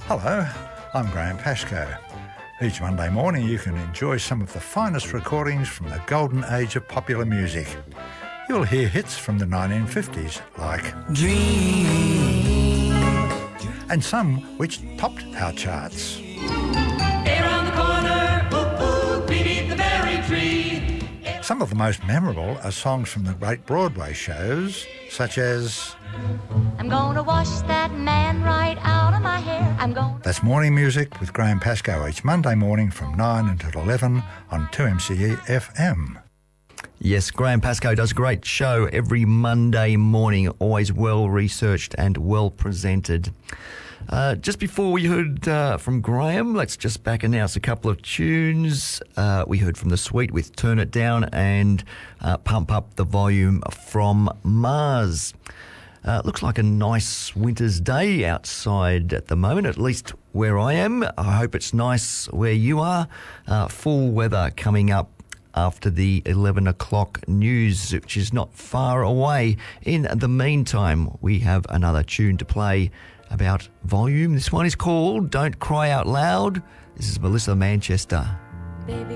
Hello, I'm Graham Pascoe. Each Monday morning you can enjoy some of the finest recordings from the golden age of popular music. You'll hear hits from the 1950s like Dream, and some which topped our charts. Hey, around the corner, ooh, ooh, beneath the berry tree. Some of the most memorable are songs from the great Broadway shows, such as I'm gonna wash that man right out of my hair. That's Morning Music with Graham Pascoe each Monday morning from 9 until 11 on 2MCE FM. Yes, Graham Pascoe does a great show every Monday morning, always well researched and well presented. Just before we heard from Graham, let's just back announce a couple of tunes. We heard from The Sweet with Turn It Down and Pump Up the Volume from Mars. Looks like a nice winter's day outside at the moment, at least where I am. I hope it's nice where you are. Full weather coming up after the 11 o'clock news, which is not far away. In the meantime, we have another tune to play about volume. This one is called Don't Cry Out Loud. This is Melissa Manchester. Baby,